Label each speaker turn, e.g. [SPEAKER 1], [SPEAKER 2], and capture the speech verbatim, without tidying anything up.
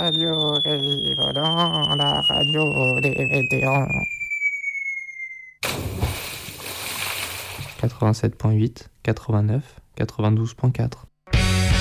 [SPEAKER 1] radio qui vibre dans la radio des vétérans. quatre-vingt-sept point huit, quatre-vingt-neuf, quatre-vingt-douze point quatre.